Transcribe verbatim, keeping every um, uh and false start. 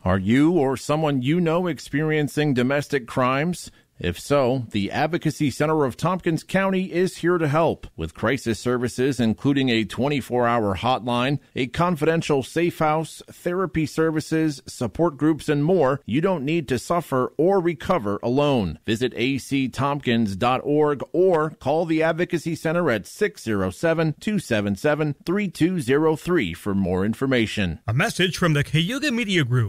Are you or someone you know experiencing domestic crimes? If so, the Advocacy Center of Tompkins County is here to help with crisis services, including a twenty-four hour hotline, a confidential safe house, therapy services, support groups, and more. You don't need to suffer or recover alone. Visit a c tompkins dot org or call the Advocacy Center at six oh seven, two seven seven, three two oh three for more information. A message from the Cayuga Media Group.